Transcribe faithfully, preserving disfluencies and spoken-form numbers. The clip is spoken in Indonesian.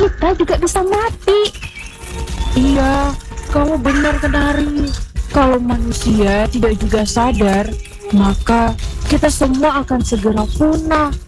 kita juga bisa mati. Iya, kamu benar, Kenari. Kalau manusia tidak juga sadar, maka kita semua akan segera punah.